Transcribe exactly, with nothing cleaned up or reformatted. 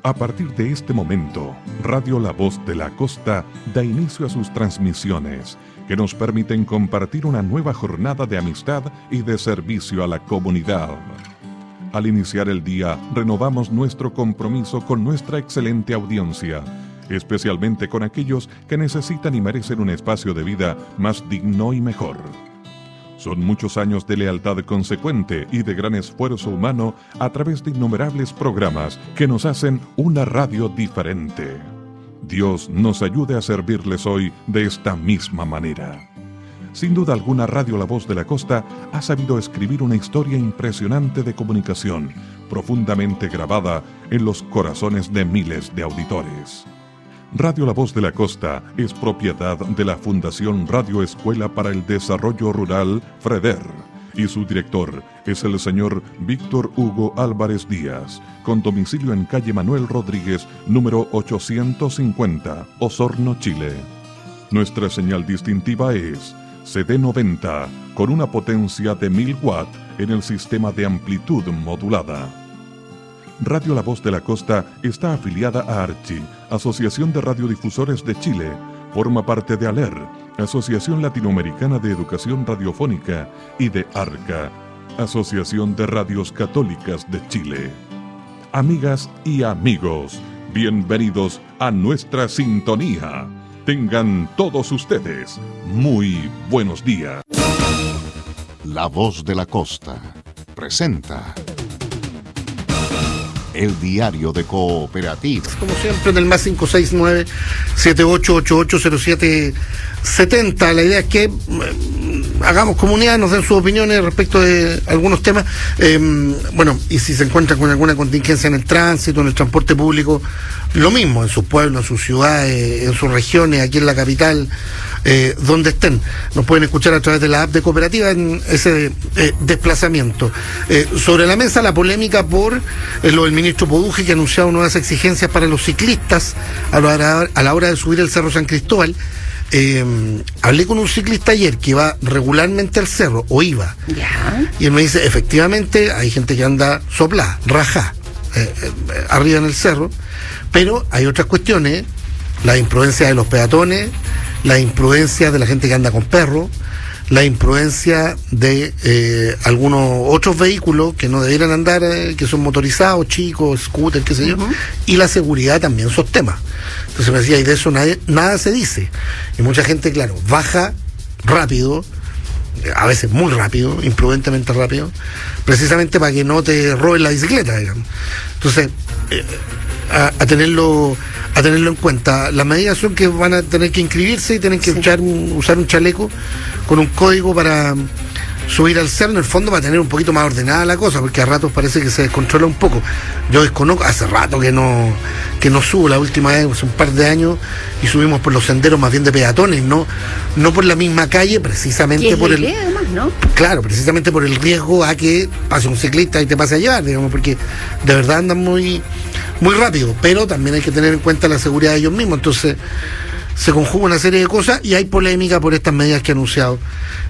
A partir de este momento, Radio La Voz de la Costa da inicio a sus transmisiones, que nos permiten compartir una nueva jornada de amistad y de servicio a la comunidad. Al iniciar el día, renovamos nuestro compromiso con nuestra excelente audiencia, especialmente con aquellos que necesitan y merecen un espacio de vida más digno y mejor. Son muchos años de lealtad consecuente y de gran esfuerzo humano a través de innumerables programas que nos hacen una radio diferente. Dios nos ayude a servirles hoy de esta misma manera. Sin duda alguna, Radio La Voz de la Costa ha sabido escribir una historia impresionante de comunicación, profundamente grabada en los corazones de miles de auditores. Radio La Voz de la Costa es propiedad de la Fundación Radio Escuela para el Desarrollo Rural, FREDER, y su director es el señor Víctor Hugo Álvarez Díaz, con domicilio en calle Manuel Rodríguez, número ochocientos cincuenta, Osorno, Chile. Nuestra señal distintiva es C D noventa, con una potencia de mil watts en el sistema de amplitud modulada. Radio La Voz de la Costa está afiliada a ARCHI, Asociación de Radiodifusores de Chile, forma parte de ALER, Asociación Latinoamericana de Educación Radiofónica, y de ARCA, Asociación de Radios Católicas de Chile. Amigas y amigos, bienvenidos a nuestra sintonía. Tengan todos ustedes muy buenos días. La Voz de la Costa presenta el diario de Cooperativa. Como siempre, en el más cinco seis nueve, siete ocho ocho ocho, cero siete siete cero. La idea es que eh, hagamos comunidad, nos den sus opiniones respecto de algunos temas. Eh, bueno, y si se encuentran con alguna contingencia en el tránsito, en el transporte público, lo mismo, en sus pueblos, en sus ciudades, en sus regiones, aquí en la capital, eh, donde estén. Nos pueden escuchar a través de la app de Cooperativa en ese eh, desplazamiento. Eh, sobre la mesa, la polémica por eh, lo del ministro Poduje, que ha anunciado nuevas exigencias para los ciclistas a la hora, a la hora de subir el Cerro San Cristóbal. Eh, hablé con un ciclista ayer que va regularmente al cerro, o iba, ¿Ya? Y él me dice, efectivamente, hay gente que anda soplá, rajá, eh, eh, arriba en el cerro, pero hay otras cuestiones, la imprudencia de los peatones, la imprudencia de la gente que anda con perros, la imprudencia de eh, algunos otros vehículos que no debieran andar, eh, que son motorizados, chicos, scooters, qué sé yo, uh-huh. Y la seguridad también son temas. Entonces me decía, y de eso nadie, nada se dice. Y mucha gente, claro, baja rápido, a veces muy rápido, imprudentemente rápido, precisamente para que no te roben la bicicleta, digamos. Entonces, eh, a, a tenerlo a tenerlo en cuenta. Las medidas son que van a tener que inscribirse y tienen que sí. usar, un, usar un chaleco con un código para subir al cerro, en el fondo, para tener un poquito más ordenada la cosa, porque a ratos parece que se descontrola un poco. Yo desconozco, hace rato que no que no subo, la última vez hace un par de años, y subimos por los senderos más bien de peatones, no no por la misma calle, precisamente por el idea, además, ¿no? Claro, precisamente por el riesgo a que pase un ciclista y te pase a llevar, digamos, porque de verdad andan muy muy rápido, pero también hay que tener en cuenta la seguridad de ellos mismos. Entonces se conjuga una serie de cosas y hay polémica por estas medidas que ha anunciado